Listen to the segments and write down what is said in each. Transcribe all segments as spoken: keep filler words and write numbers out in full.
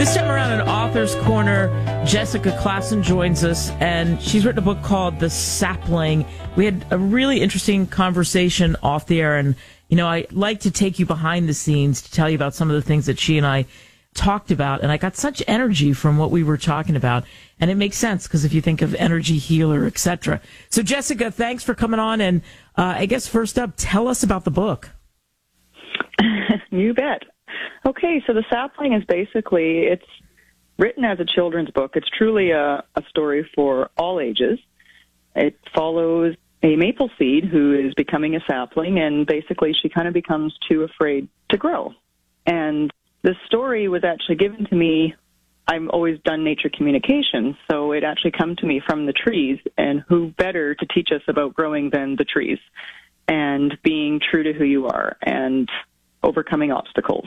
This time around in Author's Corner, Jessica Klassen joins us, and she's written a book called The Sapling. We had a really interesting conversation off the air, and, you know, I like to take you behind the scenes to tell you about some of the things that she and I talked about, and I got such energy from what we were talking about, and it makes sense because if you think of energy healer, et cetera. So, Jessica, thanks for coming on, and uh, I guess first up, tell us about the book. You bet. Okay, so The Sapling is basically, it's written as a children's book. It's truly a, a story for all ages. It follows a maple seed who is becoming a sapling, and basically she kind of becomes too afraid to grow. And this story was actually given to me. I've always done nature communication, so it actually come to me from the trees, and who better to teach us about growing than the trees and being true to who you are and overcoming obstacles.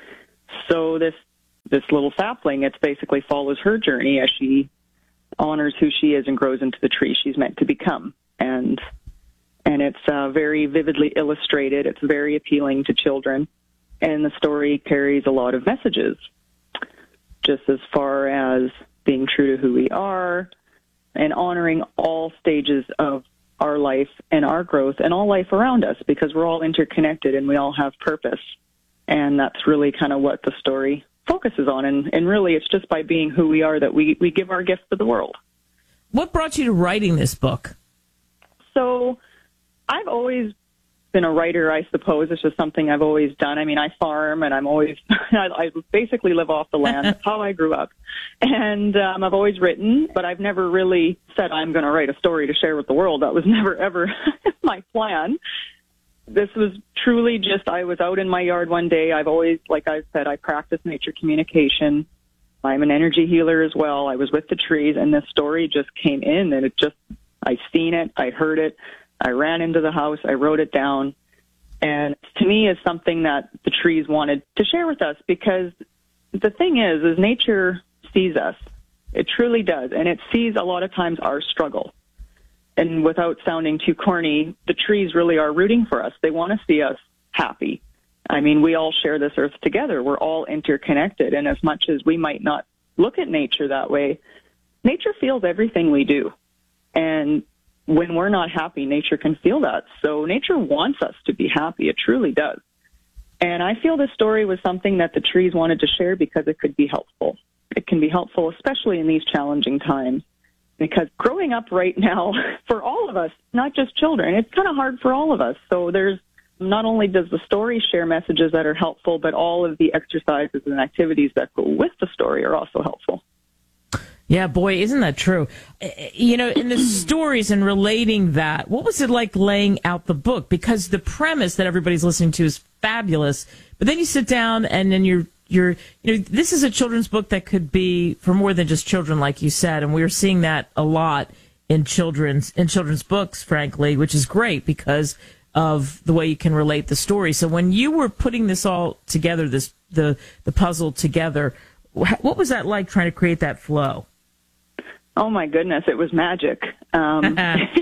So this this little sapling, it basically follows her journey as she honors who she is and grows into the tree she's meant to become. And and it's uh, very vividly illustrated. It's very appealing to children. And the story carries a lot of messages, just as far as being true to who we are and honoring all stages of our life and our growth and all life around us, because we're all interconnected and we all have purpose. And that's really kind of what the story focuses on. And, and really, it's just by being who we are that we, we give our gift to the world. What brought you to writing this book? So I've always been a writer, I suppose. It's just something I've always done. I mean, I farm, and I'm always, I, I basically live off the land. That's how I grew up. And um, I've always written, but I've never really said I'm going to write a story to share with the world. That was never, ever my plan. This was truly just, I was out in my yard one day. I've always, like I said, I practice nature communication. I'm an energy healer as well. I was with the trees, and this story just came in, and it just, I seen it, I heard it, I ran into the house, I wrote it down, and to me is something that the trees wanted to share with us, because the thing is, is nature sees us. It truly does, and it sees a lot of times our struggle. And without sounding too corny, the trees really are rooting for us. They want to see us happy. I mean, we all share this earth together. We're all interconnected. And as much as we might not look at nature that way, nature feels everything we do. And when we're not happy, nature can feel that. So nature wants us to be happy. It truly does. And I feel this story was something that the trees wanted to share because it could be helpful. It can be helpful, especially in these challenging times. Because growing up right now, for all of us, not just children, it's kind of hard for all of us. So there's, not only does the story share messages that are helpful, but all of the exercises and activities that go with the story are also helpful. Yeah, boy, isn't that true? You know, in the stories and relating that, what was it like laying out the book? Because the premise that everybody's listening to is fabulous, but then you sit down and then you're You're, you know, this is a children's book that could be for more than just children, like you said, and we're seeing that a lot in children's in children's books, frankly, which is great because of the way you can relate the story. So when you were putting this all together, this the the puzzle together, what was that like trying to create that flow? Oh my goodness, it was magic. Um,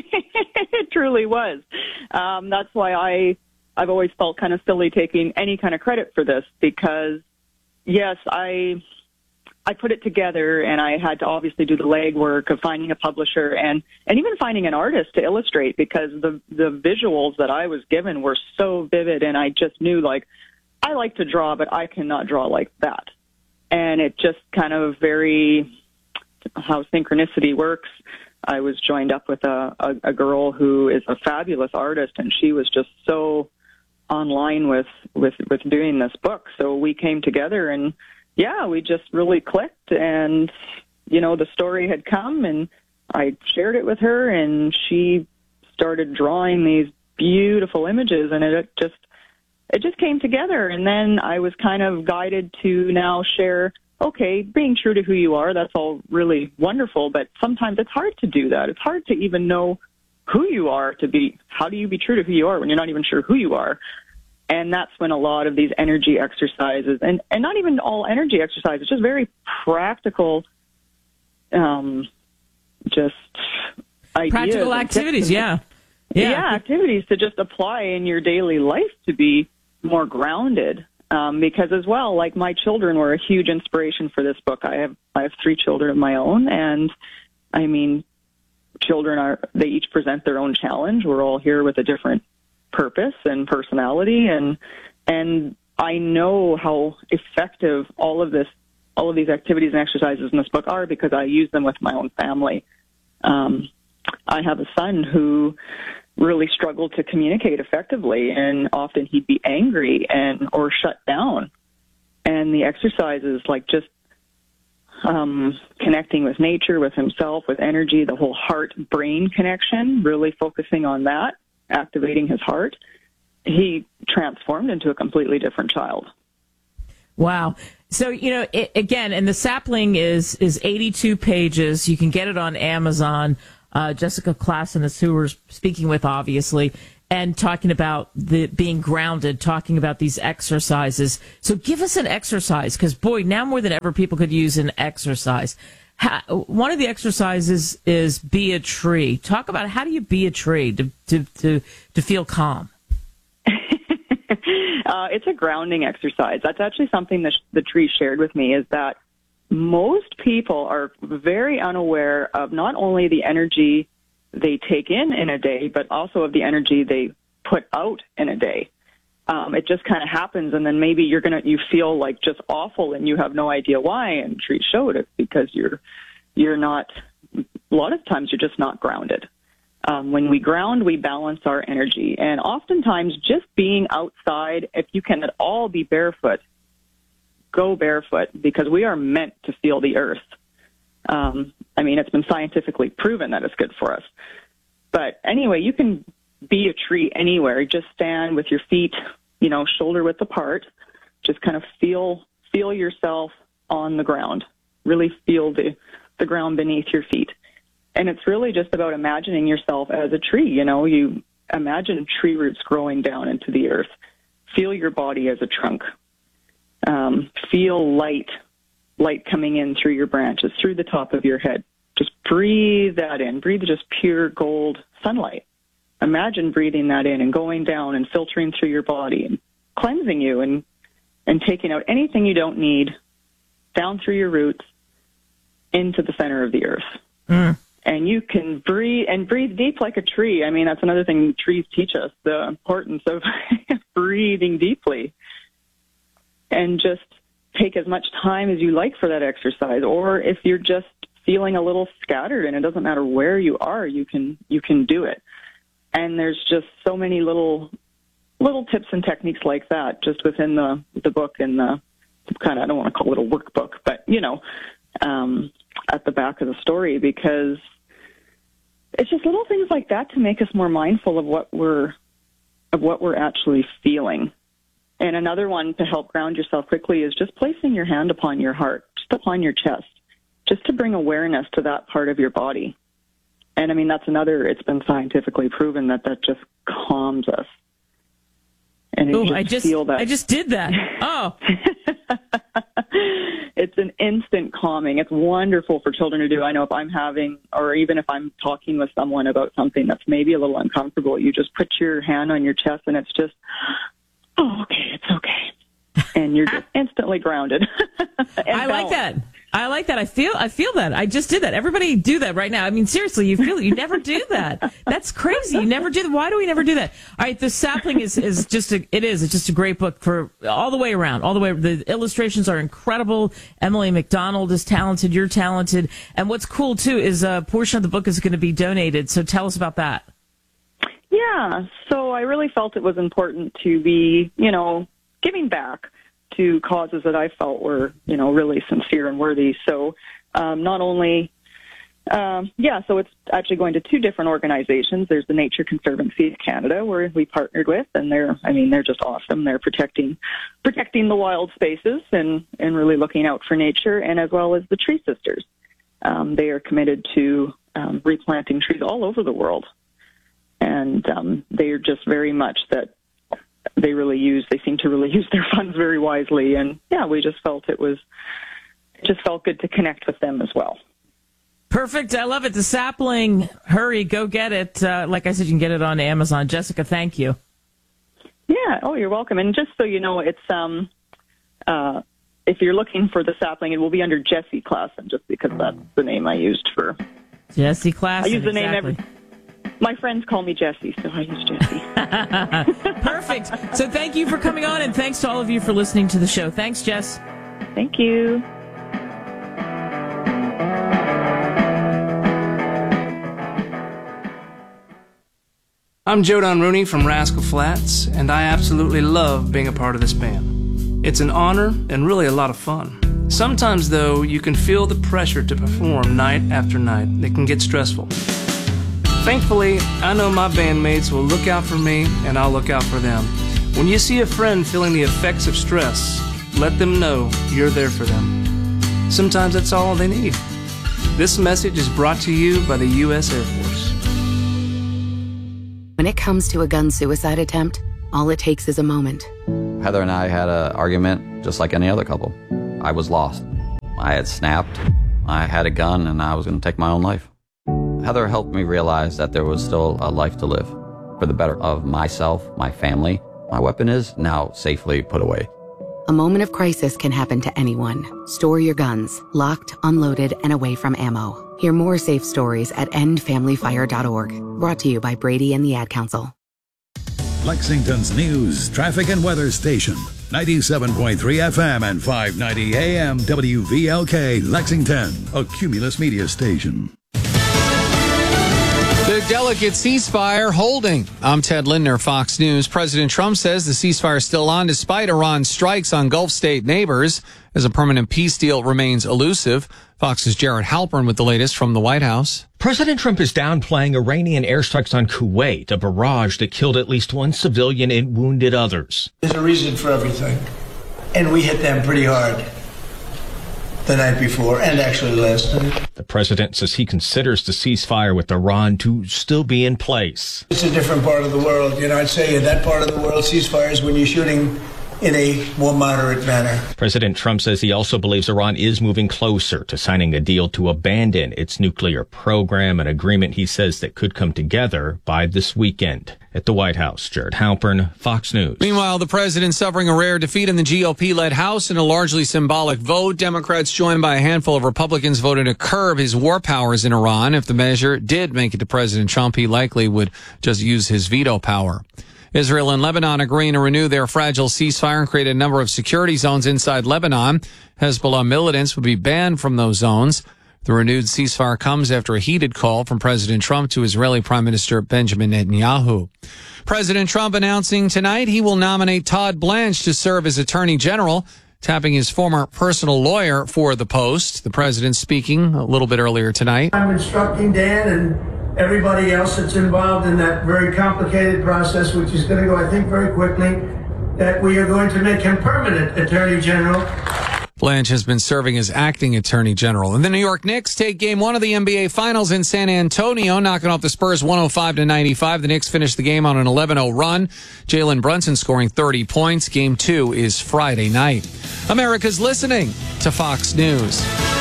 it truly was. Um, that's why I I've always felt kind of silly taking any kind of credit for this, because yes, I I put it together, and I had to obviously do the legwork of finding a publisher and, and even finding an artist to illustrate, because the the visuals that I was given were so vivid, and I just knew, like, I like to draw, but I cannot draw like that. And it just kind of very, how synchronicity works. I was joined up with a, a, a girl who is a fabulous artist, and she was just so online with, with, with doing this book. So we came together, and yeah, we just really clicked, and, you know, the story had come, and I shared it with her, and she started drawing these beautiful images, and it just, it just came together. And then I was kind of guided to now share, okay, being true to who you are, that's all really wonderful, but sometimes it's hard to do that. It's hard to even know who you are to be. How do you be true to who you are when you're not even sure who you are? And that's when a lot of these energy exercises, and, and not even all energy exercises, just very practical, um, just ideas. Practical activities, yeah. yeah. Yeah, activities to just apply in your daily life to be more grounded. Um, because as well, like my children were a huge inspiration for this book. I have I have three children of my own, and I mean, children are they each present their own challenge. We're all here with a different purpose and personality, and and I know how effective all of this, all of these activities and exercises in this book are because I use them with my own family. Um, I have a son who really struggled to communicate effectively, and often he'd be angry and or shut down. And the exercises, like just um, connecting with nature, with himself, with energy, the whole heart-brain connection, really focusing on that, activating his heart, he transformed into a completely different child. Wow. So, you know, it, again, and the sapling is is eighty-two pages. You can get it on Amazon. Uh, Jessica Klassen is who we're speaking with, obviously, and talking about the being grounded, talking about these exercises. So give us an exercise, because, boy, now more than ever, people could use an exercise. How, one of the exercises is be a tree. Talk about how do you be a tree to to to, to feel calm? uh, it's a grounding exercise. That's actually something that the tree shared with me, is that most people are very unaware of not only the energy they take in in a day, but also of the energy they put out in a day. Um, it just kind of happens, and then maybe you're gonna you feel like just awful, and you have no idea why. And Tree showed it because you're you're not. A lot of times you're just not grounded. Um, when we ground, we balance our energy, and oftentimes just being outside, if you can at all be barefoot, go barefoot, because we are meant to feel the earth. Um, I mean, it's been scientifically proven that it's good for us. But anyway, you can be a tree anywhere. Just stand with your feet, you know, shoulder width apart. Just kind of feel feel yourself on the ground. Really feel the, the ground beneath your feet. And it's really just about imagining yourself as a tree. You know, you imagine tree roots growing down into the earth. Feel your body as a trunk. Um, feel light, light coming in through your branches, through the top of your head. Just breathe that in. Breathe just pure gold sunlight. Imagine breathing that in and going down and filtering through your body and cleansing you and, and taking out anything you don't need down through your roots into the center of the earth. Mm. And you can breathe and breathe deep like a tree. I mean, that's another thing trees teach us, the importance of breathing deeply. And just take as much time as you like for that exercise. Or if you're just feeling a little scattered, and it doesn't matter where you are, you can you can do it. And there's just so many little little tips and techniques like that just within the the book and the kind of, I don't want to call it a workbook, but, you know, um, at the back of the story, because it's just little things like that to make us more mindful of what we're of what we're actually feeling. And another one to help ground yourself quickly is just placing your hand upon your heart, just upon your chest, just to bring awareness to that part of your body. And I mean, that's another, it's been scientifically proven that that just calms us. And you Ooh, just I just feel that. I just did that. Oh. It's an instant calming. It's wonderful for children to do. I know if I'm having, or even if I'm talking with someone about something that's maybe a little uncomfortable, you just put your hand on your chest and it's just, oh, okay, it's okay. And you're just instantly grounded. I like that. I like that. I feel I feel that. I just did that. Everybody do that right now. I mean, seriously, you feel it. You never do that. That's crazy. You never do that. Why do we never do that? All right, The Sapling is, is just a, it is. It's just a great book for all the way around. All the way. The illustrations are incredible. Emily McDonald is talented. You're talented. And what's cool, too, is a portion of the book is going to be donated. So tell us about that. Yeah. So I really felt it was important to be, you know, giving back to causes that I felt were, you know, really sincere and worthy. So um, not only, um, yeah, so it's actually going to two different organizations. There's the Nature Conservancy of Canada, where we partnered with, and they're, I mean, they're just awesome. They're protecting protecting the wild spaces and, and really looking out for nature, and as well as the Tree Sisters. Um, they are committed to um, replanting trees all over the world. And um, they are just very much that they really use, they seem to really use their funds very wisely. And yeah, we just felt it was, it just felt good to connect with them as well. Perfect. I love it. The Sapling. Hurry, go get it. Uh, like I said, you can get it on Amazon. Jessica, thank you. Yeah. Oh, you're welcome. And just so you know, it's, um, uh, if you're looking for the sapling, it will be under Jesse Klassen, just because that's the name I used for. Jesse Klassen. I use the name exactly. every. My friends call me Jesse, so I use Jesse. Perfect. So thank you for coming on, and thanks to all of you for listening to the show. Thanks, Jess. Thank you. I'm Joe Don Rooney from Rascal Flatts, and I absolutely love being a part of this band. It's an honor and really a lot of fun. Sometimes, though, you can feel the pressure to perform night after night. It can get stressful. Thankfully, I know my bandmates will look out for me, and I'll look out for them. When you see a friend feeling the effects of stress, let them know you're there for them. Sometimes that's all they need. This message is brought to you by the U S Air Force. When it comes to a gun suicide attempt, all it takes is a moment. Heather and I had an argument just like any other couple. I was lost. I had snapped. I had a gun and I was going to take my own life. Heather helped me realize that there was still a life to live for the better of myself, my family. My weapon is now safely put away. A moment of crisis can happen to anyone. Store your guns, locked, unloaded, and away from ammo. Hear more safe stories at end family fire dot org. Brought to you by Brady and the Ad Council. Lexington's news, traffic, and weather station. ninety-seven point three F M and five ninety A M W V L K Lexington, a Cumulus media station. The delicate ceasefire holding. I'm Ted Lindner, Fox News. President Trump says the ceasefire is still on despite Iran's strikes on Gulf state neighbors as a permanent peace deal remains elusive. Fox's Jared Halpern with the latest from the White House. President Trump is downplaying Iranian airstrikes on Kuwait, a barrage that killed at least one civilian and wounded others. There's a reason for everything, and we hit them pretty hard the night before and actually last night. The president says he considers the ceasefire with Iran to still be in place. It's a different part of the world. You know, I'd say in that part of the world, ceasefires when you're shooting in a more moderate manner. President Trump says he also believes Iran is moving closer to signing a deal to abandon its nuclear program, an agreement he says that could come together by this weekend. At the White House, Jared Halpern, Fox News. Meanwhile, the president suffering a rare defeat in the G O P-led House in a largely symbolic vote. Democrats, joined by a handful of Republicans, voted to curb his war powers in Iran. If the measure did make it to President Trump, he likely would just use his veto power. Israel and Lebanon agreeing to renew their fragile ceasefire and create a number of security zones inside Lebanon. Hezbollah militants would be banned from those zones. The renewed ceasefire comes after a heated call from President Trump to Israeli Prime Minister Benjamin Netanyahu. President Trump announcing tonight he will nominate Todd Blanche to serve as Attorney General, tapping his former personal lawyer for the post. The president speaking a little bit earlier tonight. I'm instructing Dan and everybody else that's involved in that very complicated process, which is going to go, I think, very quickly, that we are going to make him permanent Attorney General. Blanche has been serving as acting Attorney General. And the New York Knicks take game one of the N B A Finals in San Antonio, knocking off the Spurs one oh five to ninety-five. The Knicks finished the game on an eleven oh run. Jalen Brunson scoring thirty points. Game two is Friday night. America's listening to Fox News.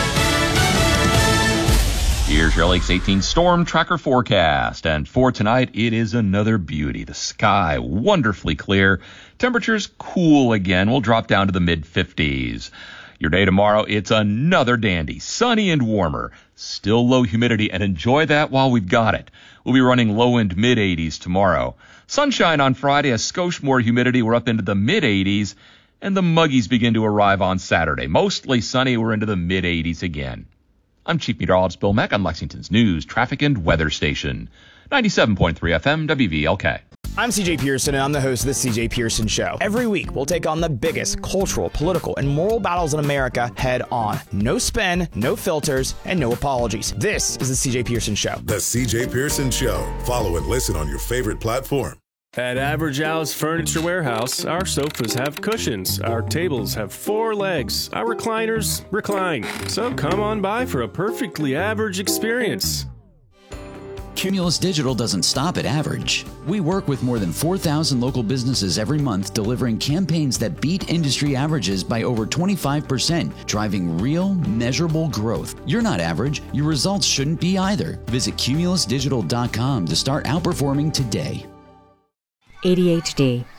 Here's your Lakes eighteen Storm Tracker forecast. And for tonight, it is another beauty. The sky wonderfully clear. Temperatures cool again. We'll drop down to the mid fifties. Your day tomorrow, it's another dandy, sunny and warmer. Still low humidity, and enjoy that while we've got it. We'll be running low and mid eighties tomorrow. Sunshine on Friday, a skosh more humidity. We're up into the mid eighties, and the muggies begin to arrive on Saturday. Mostly sunny, we're into the mid eighties again. I'm Chief Meteorologist Bill Mack on Lexington's News, Traffic, and Weather Station. ninety-seven point three F M, W V L K. I'm C J Pearson, and I'm the host of The C J Pearson Show. Every week, we'll take on the biggest cultural, political, and moral battles in America head on. No spin, no filters, and no apologies. This is The C J Pearson Show. The C J Pearson Show. Follow and listen on your favorite platform. At Average Al's Furniture Warehouse, our sofas have cushions, our tables have four legs, our recliners recline. So come on by for a perfectly average experience. Cumulus Digital doesn't stop at average. We work with more than four thousand local businesses every month, delivering campaigns that beat industry averages by over twenty-five percent, driving real, measurable growth. You're not average. Your results shouldn't be either. Visit cumulus digital dot com to start outperforming today. A D H D.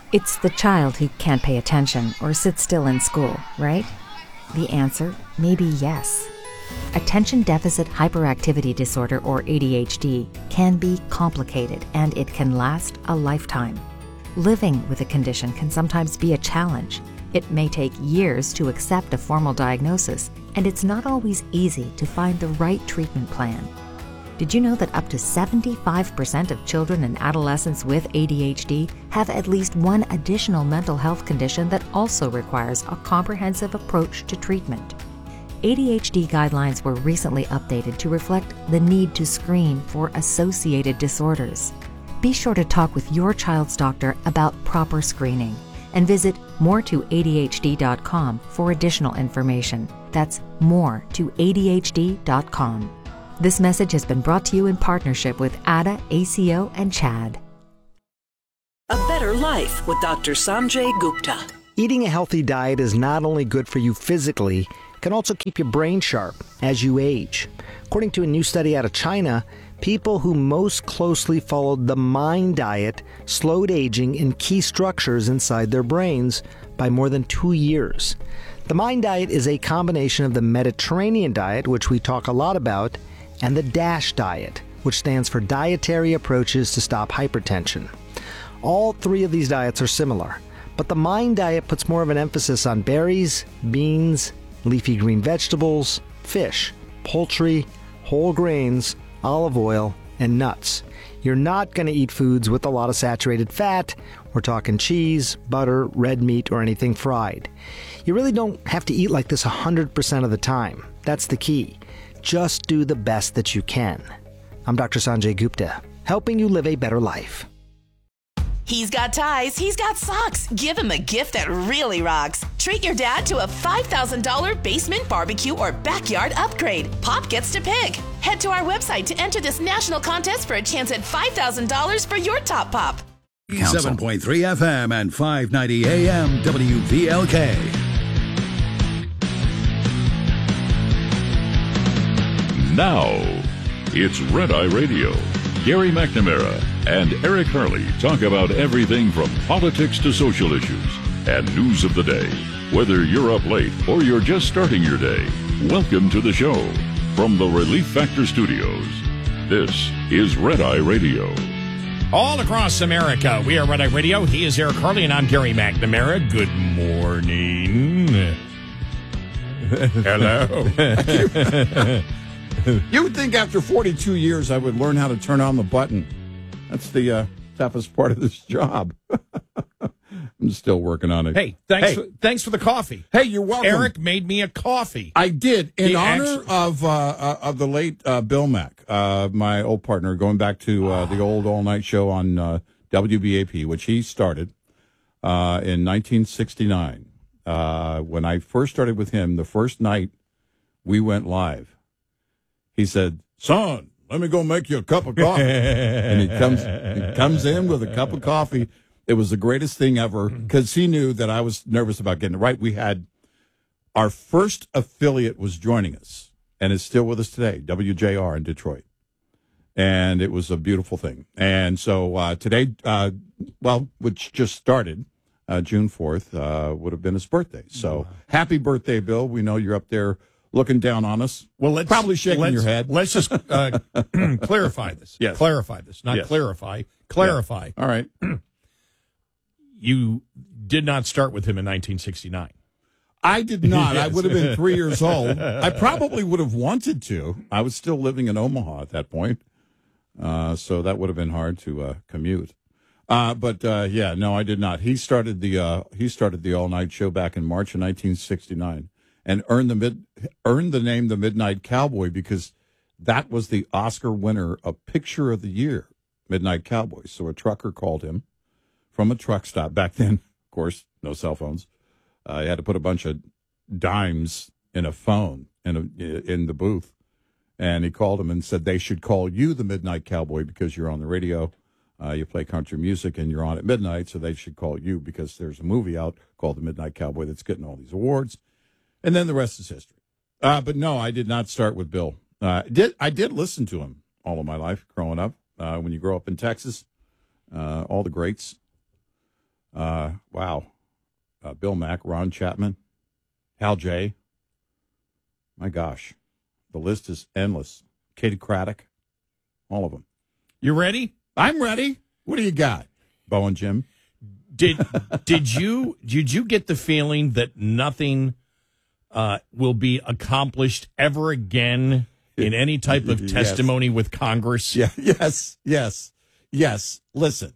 It's the child who can't pay attention or sit still in school, right? The answer may be yes. Attention Deficit Hyperactivity Disorder, or A D H D, can be complicated and it can last a lifetime. Living with a condition can sometimes be a challenge. It may take years to accept a formal diagnosis, and it's not always easy to find the right treatment plan. Did you know that up to seventy-five percent of children and adolescents with A D H D have at least one additional mental health condition that also requires a comprehensive approach to treatment? A D H D guidelines were recently updated to reflect the need to screen for associated disorders. Be sure to talk with your child's doctor about proper screening and visit more to A D H D dot com for additional information. That's more to A D H D dot com. This message has been brought to you in partnership with A D A, A C O, and CHAD. A Better Life with Doctor Sanjay Gupta. Eating a healthy diet is not only good for you physically, it can also keep your brain sharp as you age. According to a new study out of China, people who most closely followed the MIND diet slowed aging in key structures inside their brains by more than two years. The MIND diet is a combination of the Mediterranean diet, which we talk a lot about, and the DASH diet, which stands for Dietary Approaches to Stop Hypertension. All three of these diets are similar, but the MIND diet puts more of an emphasis on berries, beans, leafy green vegetables, fish, poultry, whole grains, olive oil, and nuts. You're not going to eat foods with a lot of saturated fat. We're talking cheese, butter, red meat, or anything fried. You really don't have to eat like this one hundred percent of the time. That's the key. Just do the best that you can. I'm Doctor Sanjay Gupta, helping you live a better life. He's got ties, he's got socks. Give him a gift that really rocks. Treat your dad to a five thousand dollars basement barbecue or backyard upgrade. Pop gets to pick. Head to our website to enter this national contest for a chance at five thousand dollars for your top pop. seven point three F M and five ninety A M W V L K. Now, it's Red Eye Radio. Gary McNamara and Eric Hurley talk about everything from politics to social issues and news of the day. Whether you're up late or you're just starting your day, welcome to the show. From the Relief Factor Studios, this is Red Eye Radio. All across America, we are Red Eye Radio. He is Eric Hurley, and I'm Gary McNamara. Good morning. Hello. You would think after forty-two years I would learn how to turn on the button. That's the uh, toughest part of this job. I'm still working on it. Hey, thanks, hey. For, thanks for the coffee. Hey, you're welcome. Eric made me a coffee. I did, in He honor actually- of uh, uh, of the late uh, Bill Mack, uh, my old partner, going back to uh, the old all-night show on uh, W B A P, which he started uh, in nineteen sixty-nine. Uh, when I first started with him, the first night we went live, he said, "Son, let me go make you a cup of coffee." And he comes, he comes in with a cup of coffee. It was the greatest thing ever because he knew that I was nervous about getting it right. We had our first affiliate was joining us and is still with us today, W J R in Detroit. And it was a beautiful thing. And so uh, today, uh, well, which just started, uh, June fourth, uh, would have been his birthday. So happy birthday, Bill. We know you're up there looking down on us. Well, let's probably shaking let's, your head. Let's just uh, clarify this. Yes. Clarify this, not Yes. clarify. Clarify. Yeah. All right. You did not start with him in nineteen sixty-nine. I did not. Yes. I would have been three years old. I probably would have wanted to. I was still living in Omaha at that point, uh, so that would have been hard to uh, commute. Uh, but uh, yeah, no, I did not. He started the uh, he started the all night show back in March of nineteen sixty-nine, and earned the mid earned the name the Midnight Cowboy because that was the Oscar winner of Picture of the Year, Midnight Cowboy. So a trucker called him from a truck stop back then. Of course, no cell phones. Uh, you had to put a bunch of dimes in a phone in a, in the booth, and he called him and said they should call you the Midnight Cowboy because you're on the radio. Uh, you play country music and you're on at midnight, so they should call you because there's a movie out called The Midnight Cowboy that's getting all these awards. And then the rest is history. Uh, but no, I did not start with Bill. Uh, did I did listen to him all of my life growing up. Uh, when you grow up in Texas, uh, all the greats. Uh, wow. Uh, Bill Mack, Ron Chapman, Hal J. My gosh. The list is endless. Katie Craddock, all of them. You ready? I'm ready. What do you got, Bo and Jim? Did did you did you get the feeling that nothing uh, will be accomplished ever again in any type of Yes. testimony with Congress? Yeah. Yes. Yes. Yes. Listen,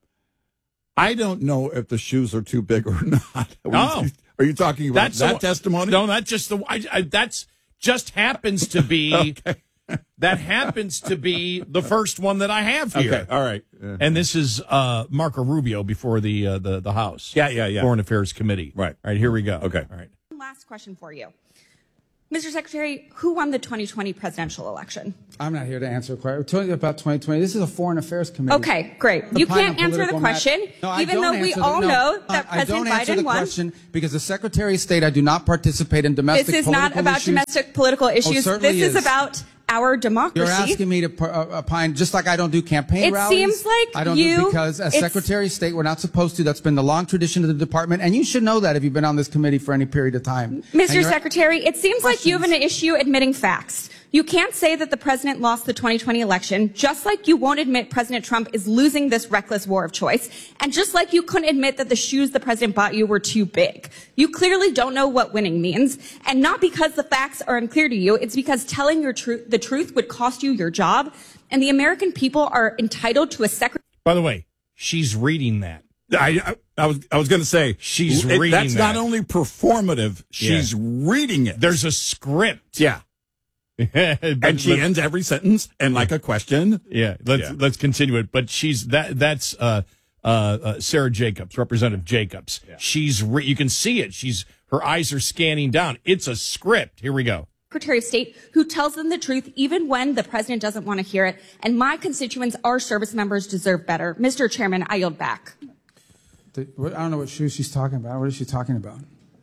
I don't know if the shoes are too big or not. Are Oh. you, are you talking about That's that the- testimony? No, that's just the. I, I, that's just happens to be. That happens to be the first one that I have here. Okay, all right. Yeah. And this is uh, Marco Rubio before the uh, the the House. Yeah, yeah, yeah. Foreign Affairs Committee. Right. All right. Here we go. Okay. All right. Last question for you. Mister Secretary, who won the twenty twenty presidential election? I'm not here to answer a question. We're talking about twenty twenty. This is a Foreign Affairs Committee. Okay, great. The You plan can't on answer the political question, matters. No, I even don't though we answer the- all no, know that I President don't answer Biden the won. question because as Secretary of State, I do not participate in domestic This is political not about issues. domestic political issues. certainly This is, is. about our democracy. You're asking me to pu- uh, opine just like I don't do campaign It rallies. seems like I don't you- do because as it's- Secretary of State, we're not supposed to. That's been the long tradition of the department, and you should know that if you've been on this committee for any period of time. And Mister you're- Secretary, it seems like you have an issue admitting facts. You can't say that the president lost the twenty twenty election, just like you won't admit President Trump is losing this reckless war of choice, and just like you couldn't admit that the shoes the president bought you were too big. You clearly don't know what winning means, and not because the facts are unclear to you, it's because telling your truth, the truth would cost you your job, and the American people are entitled to a secretary. By the way, she's reading that. I, I, I was I was going to say She's it- reading That's that. not only performative; she's Yeah. reading it. There's a script. Yeah, But and she let- ends every sentence and like a question. Yeah, let's Yeah. let's continue it. But she's that that's uh, uh, uh, Sarah Jacobs, Representative Jacobs. She's re- you can see it. She's her eyes are scanning down. It's a script. Here we go. Secretary of State who tells them the truth even when the president doesn't want to hear it. And my constituents, our service members, deserve better. Mister Chairman, I yield back. The- what- I don't know what shoes she's talking about. What is she talking about?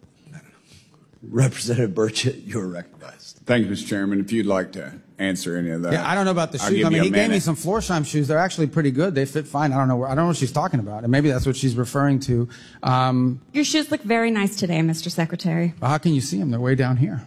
Representative Burchett, you're recognized. Thank you, Mister Chairman. If you'd like to answer any of that. Yeah, I don't know about the I'll shoes. give I mean, you a he gave me minute. some Florsheim shoes. They're actually pretty good. They fit fine. I don't know. Where, I don't know what she's talking about, and maybe that's what she's referring to. Um, Your shoes look very nice today, Mister Secretary. how can you see them? They're way down here.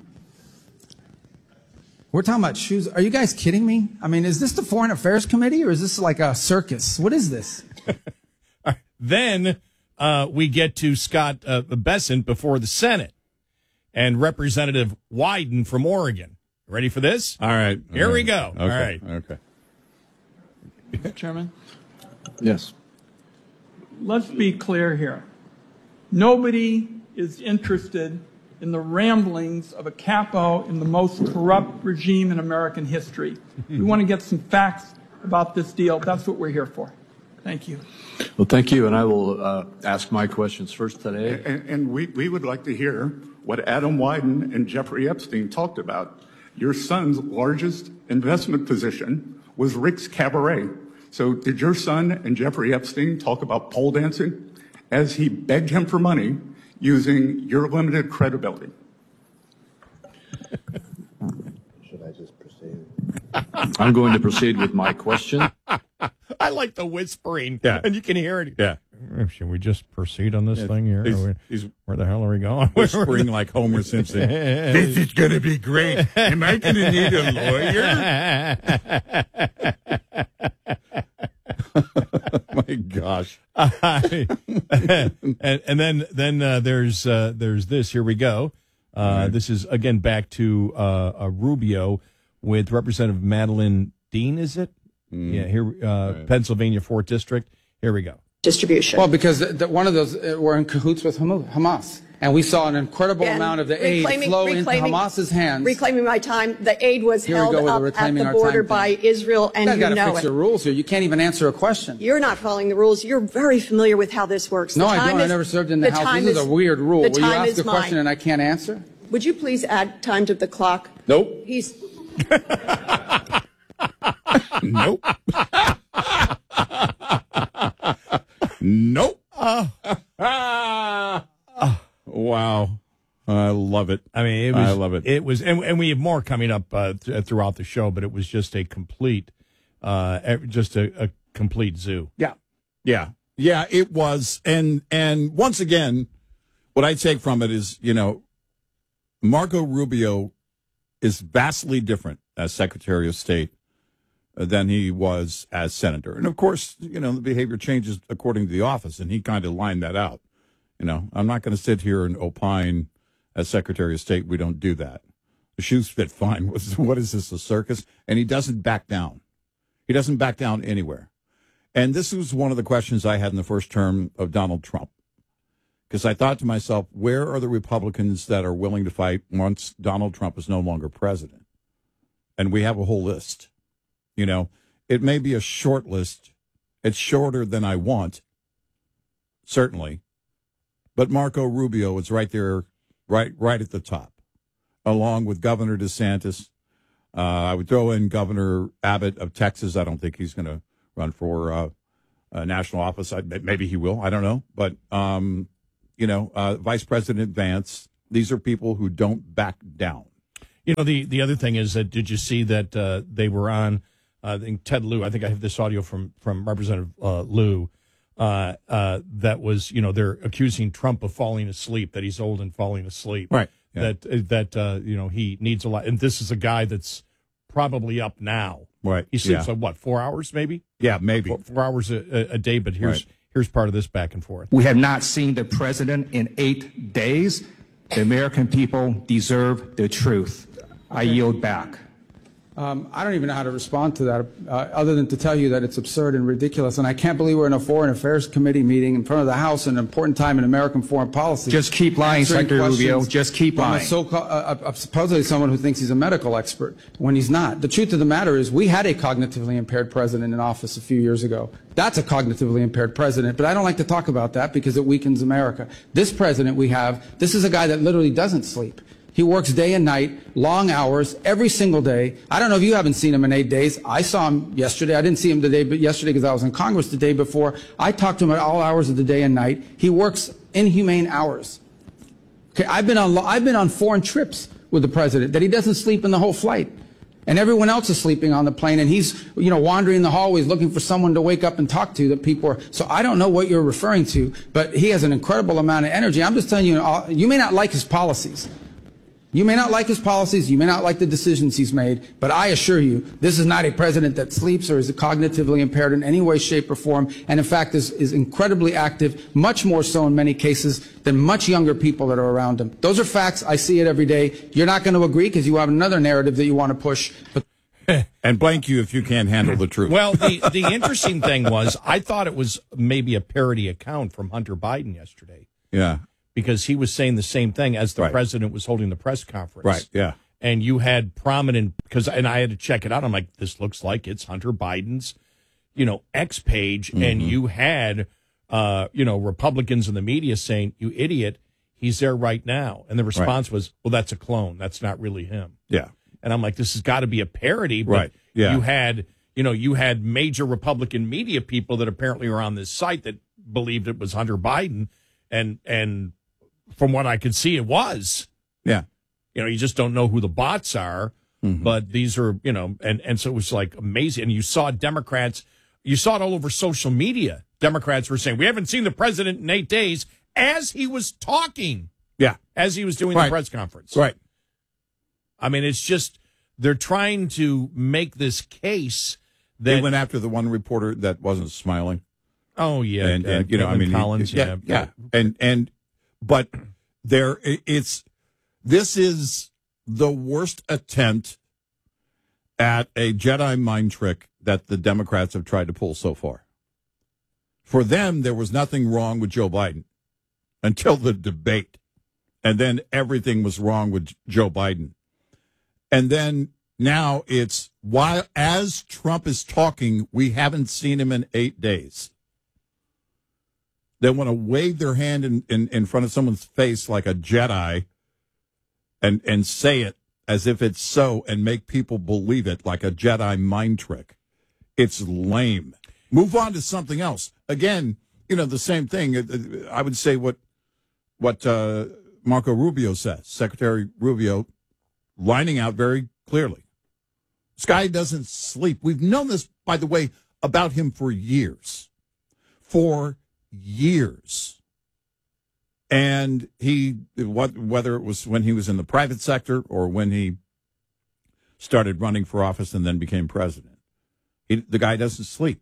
We're talking about shoes. Are you guys kidding me? I mean, is this the Foreign Affairs Committee or is this like a circus? What is this? Then uh, we get to Scott uh, Bessent before the Senate and Representative Wyden from Oregon. Ready for this? All right. Here All we right. go. Okay. All right. Okay. Mister Chairman, Yes. let's be clear here. Nobody is interested in the ramblings of a capo in the most corrupt regime in American history. We want to get some facts about this deal. That's what we're here for. Thank you. Well, thank you, and I will uh, ask my questions first today. And, and we, we would like to hear what Adam Wyden and Jeffrey Epstein talked about. Your son's largest investment position was Rick's Cabaret. So did your son and Jeffrey Epstein talk about pole dancing as he begged him for money using your limited credibility? Should I just proceed? I'm going to proceed with my question. I like the whispering. Yeah. And you can hear it. Yeah. Should we just proceed on this Yeah, thing here? he's- Are we- he's Where the hell are we going? Whispering like Homer Simpson. This is going to be great. Am I going to need a lawyer? My gosh. and, and then then uh, there's uh, there's this. Here we go. Uh, right. This is again back to uh, uh, Rubio with Representative Madeline Dean. Is it? Mm. Yeah. Here, uh, Right. Pennsylvania fourth District. Here we go. Distribution. Well, because the, the, one of those uh, were in cahoots with Hamu- Hamas. And we saw an incredible Again, amount of the aid reclaiming- flow into reclaiming- Hamas's hands. Reclaiming my time. The aid was Here we held go with the up at reclaiming the our border time by Israel, and you you got to know fix it. your rules here. You can't even answer a question. You're not following the rules. You're very familiar with how this works. No, The I time don't. I is- never served in the, House. time This is, is- a weird rule. The Will you time ask is a question mine. and I can't answer? Would you please add time to the clock? Nope. He's Nope. Nope. Wow. I love it. I mean, it was, I love it. It was, and, and we have more coming up uh, th- throughout the show, but it was just a complete, uh, ev- just a, a complete zoo. Yeah. Yeah. Yeah, it was. And and once again, what I take from it is, you know, Marco Rubio is vastly different as Secretary of State than he was as senator. And, of course, you know, the behavior changes according to the office, and he kind of lined that out. You know, I'm not going to sit here and opine as Secretary of State. We don't do that. The shoes fit fine. What is this, a circus? And he doesn't back down. He doesn't back down anywhere. And this was one of the questions I had in the first term of Donald Trump. Because I thought to myself, where are the Republicans that are willing to fight once Donald Trump is no longer president? And we have a whole list. You know, it may be a short list. It's shorter than I want, certainly. But Marco Rubio is right there, right right at the top, along with Governor DeSantis. Uh, I would throw in Governor Abbott of Texas. I don't think he's going to run for uh, a national office. I, maybe he will. I don't know. But, um, you know, uh, Vice President Vance, these are people who don't back down. You know, the, the other thing is that, did you see that uh, they were on, uh, I think Ted Lieu, I think I have this audio from, from Representative uh, Lieu, uh, uh, that was, you know, they're accusing Trump of falling asleep, that he's old and falling asleep. Right. Yeah. That, that uh, you know, he needs a lot. And this is a guy that's probably up now. Right. He sleeps, Yeah. like, what, four hours maybe? Yeah, maybe. Four, four hours a, a day, but here's, Right. here's part of this back and forth. We have not seen the president in eight days. The American people deserve the truth. I yield back. Um, I don't even know how to respond to that, uh, other than to tell you that it's absurd and ridiculous. And I can't believe we're in a Foreign Affairs Committee meeting in front of the House at an important time in American foreign policy. Just keep lying, answering Secretary Rubio. questions Just keep from a lying. so-called, uh, uh, supposedly someone who thinks he's a medical expert when he's not. The truth of the matter is we had a cognitively impaired president in office a few years ago. That's a cognitively impaired president, but I don't like to talk about that because it weakens America. This president we have, this is a guy that literally doesn't sleep. He works day and night, long hours, every single day. I don't know if you haven't seen him in eight days. I saw him yesterday. I didn't see him today, but yesterday because I was in Congress the day before. I talked to him at all hours of the day and night. He works inhumane hours. Okay, I've been on I've been on foreign trips with the president that he doesn't sleep in the whole flight. And everyone else is sleeping on the plane, and he's, you know, wandering the hallways looking for someone to wake up and talk to that people are. So I don't know what you're referring to, but he has an incredible amount of energy. I'm just telling you, you may not like his policies. You may not like his policies, you may not like the decisions he's made, but I assure you, this is not a president that sleeps or is cognitively impaired in any way, shape, or form, and in fact is, is incredibly active, much more so in many cases than much younger people that are around him. Those are facts. I see it every day. You're not going to agree because you have another narrative that you want to push. But and blank you if you can't handle the truth. Well, the, the interesting thing was, I thought it was maybe a parody account from Hunter Biden yesterday. Yeah. Because he was saying the same thing as the Right. president was holding the press conference. Right, yeah. And you had prominent, because, and I had to check it out. I'm like, this looks like it's Hunter Biden's, you know, X page. Mm-hmm. And you had, uh, you know, Republicans in the media saying, you idiot, he's there right now. And the response was, well, that's a clone. That's not really him. Yeah. And I'm like, this has got to be a parody. But Right, yeah. you had, you know, you had major Republican media people that apparently were on this site that believed it was Hunter Biden. And, and, from what I could see, it was. Yeah. You know, you just don't know who the bots are, Mm-hmm. but these are, you know, and, and so it was like amazing. And you saw Democrats, you saw it all over social media. Democrats were saying, we haven't seen the president in eight days as he was talking. Yeah. As he was doing Right. the press conference. Right. I mean, it's just, they're trying to make this case that. They went after the one reporter that wasn't smiling. Oh, yeah. And, uh, and you know, I Caitlin mean, Collins, yeah, yeah. yeah. And, and, but there, it's, this is the worst attempt at a Jedi mind trick that the Democrats have tried to pull so far. For them, there was nothing wrong with Joe Biden until the debate. And then everything was wrong with Joe Biden. And then now it's, while as Trump is talking, we haven't seen him in eight days. They want to wave their hand in, in, in front of someone's face like a Jedi and, and say it as if it's so and make people believe it like a Jedi mind trick. It's lame. Move on to something else. Again, you know, the same thing. I would say what what uh, Marco Rubio says, Secretary Rubio, lining out very clearly. This guy doesn't sleep. We've known this, by the way, about him for years. For years. And he, what, whether it was when he was in the private sector or when he started running for office and then became president, he, the guy doesn't sleep.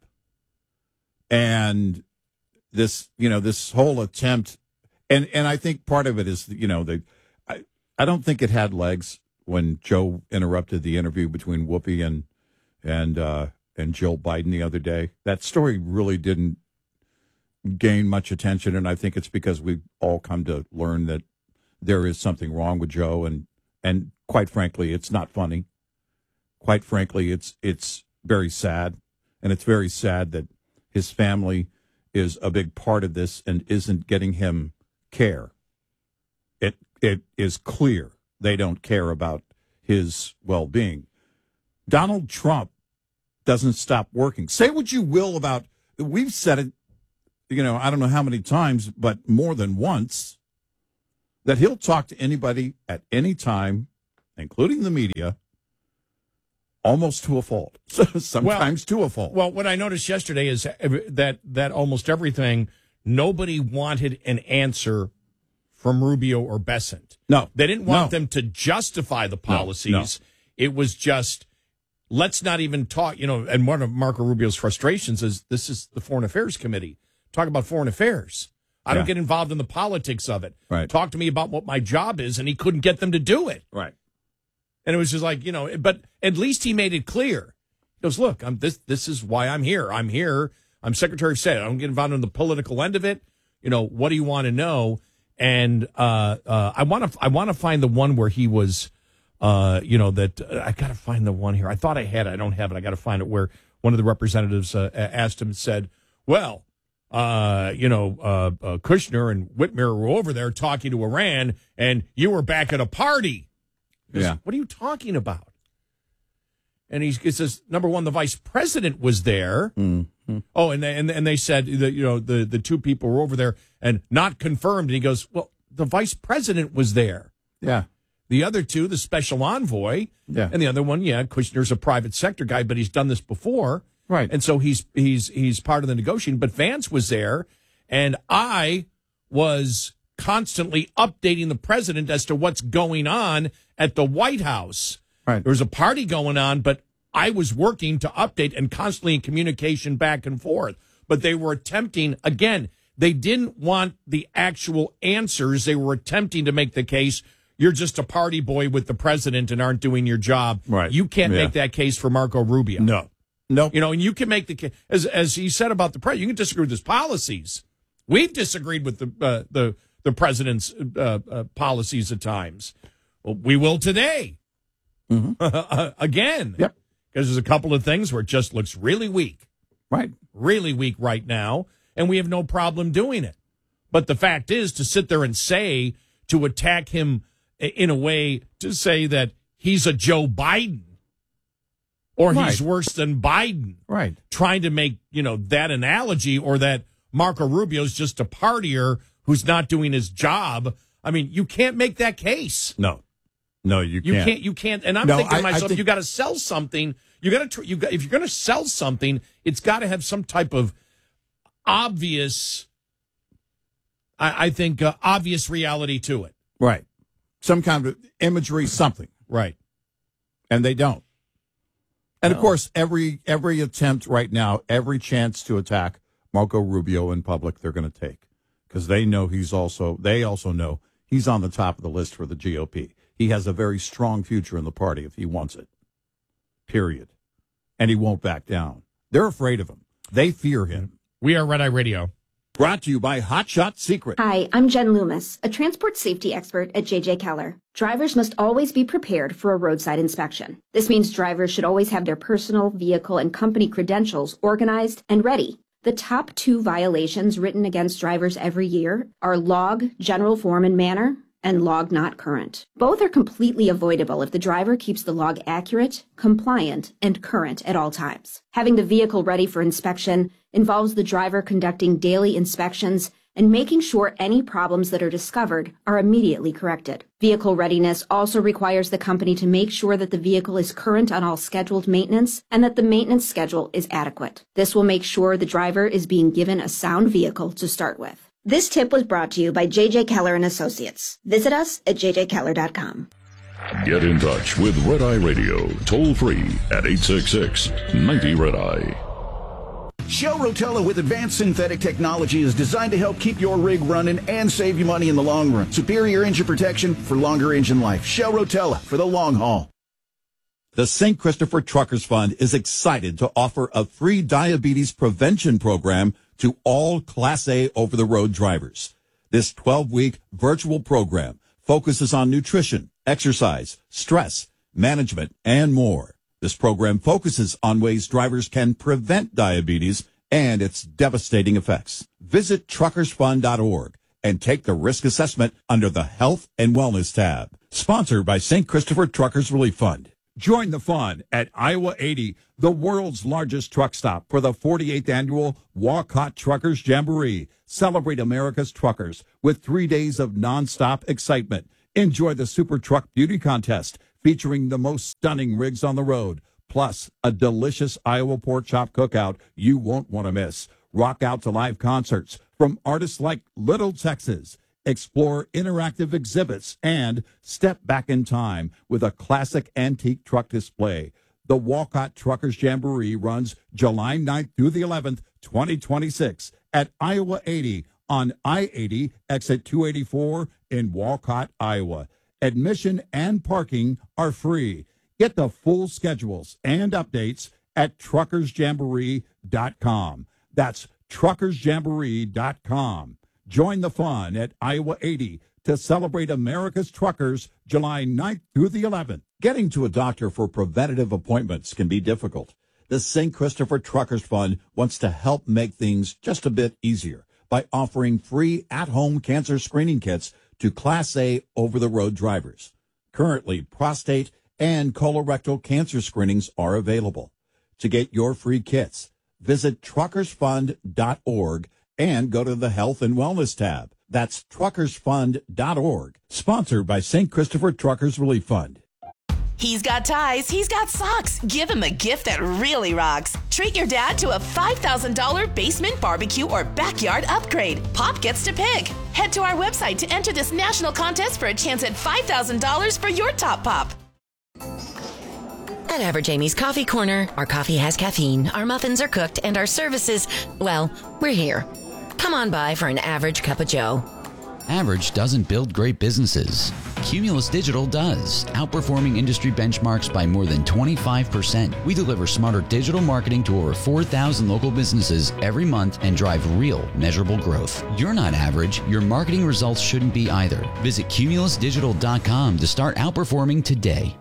And this, you know, this whole attempt, and, and I think part of it is, you know, the, I, I don't think it had legs when Joe interrupted the interview between Whoopi and, and, uh, and Jill Biden the other day. That story really didn't gain much attention, and I think it's because we've all come to learn that there is something wrong with Joe, and and quite frankly, it's not funny. Quite frankly, it's it's very sad, and it's very sad that his family is a big part of this and isn't getting him care. It it is clear they don't care about his well-being. Donald Trump doesn't stop working. Say what you will about, we've said it, you know, I don't know how many times, but more than once, that he'll talk to anybody at any time, including the media, almost to a fault. Sometimes well, to a fault. Well, what I noticed yesterday is that that almost everything, nobody wanted an answer from Rubio or Bessent. No. They didn't want no. them to justify the policies. No, no. It was just, let's not even talk, you know, and one of Marco Rubio's frustrations is this is the Foreign Affairs Committee. Talk about foreign affairs. I don't Yeah. get involved in the politics of it. Right. Talk to me about what my job is, and he couldn't get them to do it. Right. And it was just like, you know, but at least he made it clear. He goes, look, I'm this this is why I'm here. I'm here. I'm Secretary of State. I don't get involved in the political end of it. You know, what do you want to know? And uh, uh, I want to I want to find the one where he was, uh, you know, that uh, I got to find the one here. I thought I had it. I don't have it. I got to find it where one of the representatives uh, asked him and said, well, Uh, you know, uh, uh, Kushner and Whitmer were over there talking to Iran, and you were back at a party. He goes, Yeah. what are you talking about? And he, he says, number one, the vice president was there. Mm-hmm. Oh, and they, and and they said that, you know, the the two people were over there and not confirmed. And he goes, well, the vice president was there. Yeah. The other two, the special envoy, Yeah. and the other one, yeah, Kushner's a private sector guy, but he's done this before. Right. And so he's he's he's part of the negotiating. But Vance was there, and I was constantly updating the president as to what's going on at the White House. Right. There was a party going on, but I was working to update and constantly in communication back and forth. But they were attempting, again, they didn't want the actual answers. They were attempting to make the case, you're just a party boy with the president and aren't doing your job. Right. You can't Yeah. make that case for Marco Rubio. No. No. You know, and you can make the case, as, as he said about the president, you can disagree with his policies. We've disagreed with the uh, the, the president's uh, uh, policies at times. Well, we will today. Mm-hmm. Again. Yep. Because there's a couple of things where it just looks really weak. Right. Really weak right now, and we have no problem doing it. But the fact is, to sit there and say, to attack him in a way, to say that he's a Joe Biden, or Right. he's worse than Biden. Right. Trying to make, you know, that analogy, or that Marco Rubio's just a partier who's not doing his job. I mean, you can't make that case. No. No, you can't. You can't. You can't. And I'm No, thinking to I- I myself, think- you got to sell something. You got to. You got, if you're going to sell something, it's got to have some type of obvious. I, I think uh, obvious reality to it. Right. Some kind of imagery, something. Right. And they don't. And of No. course, every every attempt right now, every chance to attack Marco Rubio in public, they're going to take, because they know he's also they also know he's on the top of the list for the G O P. He has a very strong future in the party if he wants it. Period. And he won't back down. They're afraid of him. They fear him. We are Red Eye Radio. Brought to you by Hot Shot Secret. Hi, I'm Jen Loomis, a transport safety expert at J J Keller. Drivers must always be prepared for a roadside inspection. This means drivers should always have their personal, vehicle, and company credentials organized and ready. The top two violations written against drivers every year are log, general form and manner, and log not current. Both are completely avoidable if the driver keeps the log accurate, compliant, and current at all times. Having the vehicle ready for inspection involves the driver conducting daily inspections and making sure any problems that are discovered are immediately corrected. Vehicle readiness also requires the company to make sure that the vehicle is current on all scheduled maintenance and that the maintenance schedule is adequate. This will make sure the driver is being given a sound vehicle to start with. This tip was brought to you by J J Keller and Associates. Visit us at j j keller dot com. Get in touch with Red Eye Radio, toll free at eight six six, nine zero, Red Eye. Shell Rotella with advanced synthetic technology is designed to help keep your rig running and save you money in the long run. Superior engine protection for longer engine life. Shell Rotella for the long haul. The Saint Christopher Truckers Fund is excited to offer a free diabetes prevention program to all Class A over-the-road drivers. This twelve-week virtual program focuses on nutrition, exercise, stress, management, and more. This program focuses on ways drivers can prevent diabetes and its devastating effects. Visit truckers fund dot org and take the risk assessment under the Health and Wellness tab. Sponsored by Saint Christopher Truckers Relief Fund. Join the fun at Iowa eighty, the world's largest truck stop, for the forty-eighth annual Walcott Truckers Jamboree. Celebrate America's truckers with three days of nonstop excitement. Enjoy the Super Truck Beauty Contest, featuring the most stunning rigs on the road, plus a delicious Iowa pork chop cookout you won't want to miss. Rock out to live concerts from artists like Little Texas. Explore interactive exhibits and step back in time with a classic antique truck display. The Walcott Truckers Jamboree runs July ninth through the eleventh, twenty twenty-six at Iowa eighty on I eighty, exit two eighty-four in Walcott, Iowa. Admission and parking are free. Get the full schedules and updates at truckers jamboree dot com. That's truckers jamboree dot com. Join the fun at Iowa eighty to celebrate America's truckers July ninth through the eleventh. Getting to a doctor for preventative appointments can be difficult. The Saint Christopher Truckers Fund wants to help make things just a bit easier by offering free at-home cancer screening kits to Class A over-the-road drivers. Currently, prostate and colorectal cancer screenings are available. To get your free kits, visit truckers fund dot org and go to the Health and Wellness tab. That's truckers fund dot org. Sponsored by Saint Christopher Truckers Relief Fund. He's got ties, he's got socks. Give him a gift that really rocks. Treat your dad to a five thousand dollars basement barbecue or backyard upgrade. Pop gets to pick. Head to our website to enter this national contest for a chance at five thousand dollars for your top pop. At Average Amy's Coffee Corner, our coffee has caffeine, our muffins are cooked, and our services, well, we're here. Come on by for an average cup of joe. Average doesn't build great businesses. Cumulus Digital does, outperforming industry benchmarks by more than twenty-five percent. We deliver smarter digital marketing to over four thousand local businesses every month and drive real, measurable growth. You're not average. Your marketing results shouldn't be either. Visit cumulus digital dot com to start outperforming today.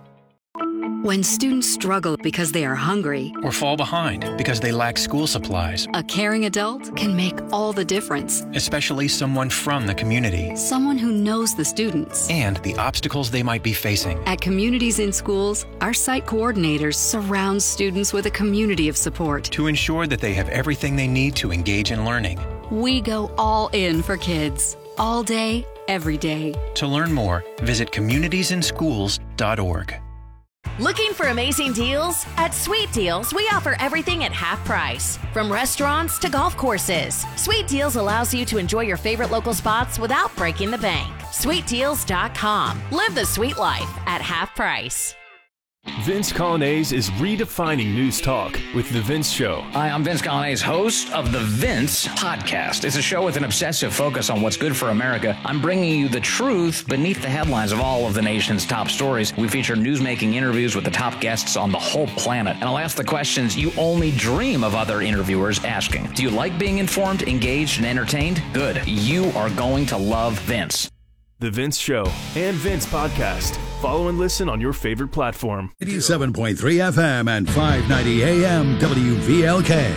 When students struggle because they are hungry or fall behind because they lack school supplies, a caring adult can make all the difference. Especially someone from the community. Someone who knows the students and the obstacles they might be facing. At Communities in Schools, our site coordinators surround students with a community of support to ensure that they have everything they need to engage in learning. We go all in for kids, all day, every day. To learn more, visit communities in schools dot org. Looking for amazing deals? At Sweet Deals, we offer everything at half price. From restaurants to golf courses, Sweet Deals allows you to enjoy your favorite local spots without breaking the bank. sweet deals dot com. Live the sweet life at half price. Vince Colonnese is redefining news talk with The Vince Show. Hi, I'm Vince Colonnese, host of The Vince Podcast. It's a show with an obsessive focus on what's good for America. I'm bringing you the truth beneath the headlines of all of the nation's top stories. We feature news-making interviews with the top guests on the whole planet. And I'll ask the questions you only dream of other interviewers asking. Do you like being informed, engaged, and entertained? Good. You are going to love Vince. The Vince Show and Vince Podcast. Follow and listen on your favorite platform. eighty-seven point three F M and five ninety A M W V L K.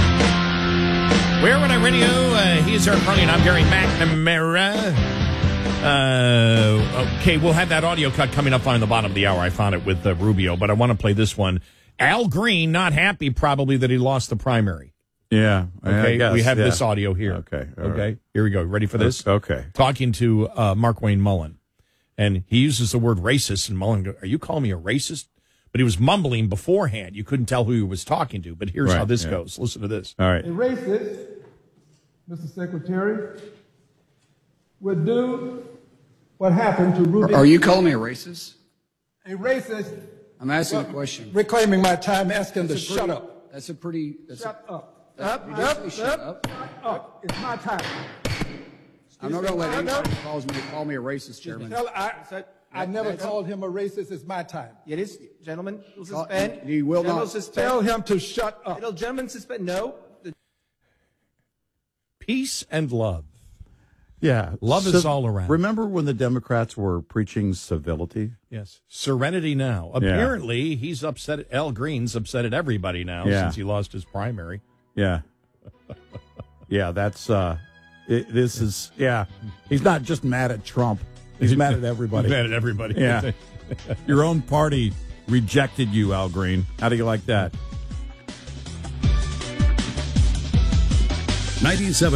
Where Would I Radio? Uh, he's our party, and I'm Gary McNamara. Uh, okay, we'll have that audio cut coming up on the bottom of the hour. I found it with uh, Rubio, but I want to play this one. Al Green, not happy probably that he lost the primary. Yeah. Okay, I guess, we have yeah. this audio here. Okay. Okay, right. here we go. Ready for this? Okay. Talking to uh, Mark Wayne Mullen, and he uses the word racist, and Mullen goes, are you calling me a racist? But he was mumbling beforehand. You couldn't tell who he was talking to, but here's Right, how this yeah. goes. Listen to this. All right. A racist, Mister Secretary, would do what happened to Ruby. Are you calling me a racist? A racist. I'm asking well, a question. Reclaiming my time, asking to That's a shut pretty- up. That's a pretty. That's Shut a, up. That's Up, you just up, say shut up, up. shut up. It's my time. I'm not going to let Stand anybody up. calls me call me a racist, Chairman. Tell, I, I never called him a racist. It's my time. It is, gentlemen. Will Call- suspend. he will Gentlemen, not. suspend. Tell him to shut up. It'll, gentlemen, suspend. No. The- Peace and love. Yeah. Love is Civ- all around. Remember when the Democrats were preaching civility? Yes. Serenity now. Apparently, he's upset. Al Green's upset at everybody now Yeah. since he lost his primary. Yeah. yeah, that's, uh, it, this is, yeah. He's not just mad at Trump. He's mad at everybody. He's mad at everybody. Yeah. Your own party rejected you, Al Green. How do you like that? ninety-seven